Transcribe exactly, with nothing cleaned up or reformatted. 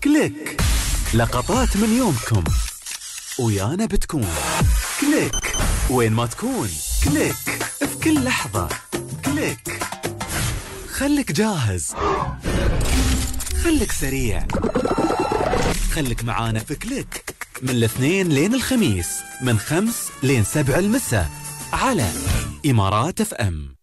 كليك، لقطات من يومكم ويانا بتكون. كليك، وين ما تكون. كليك، في كل لحظة. كليك، خليك جاهز، خليك سريع، خليك معانا في كليك من الاثنين لين الخميس من خمس لين سبع المساء على إمارات اف ام.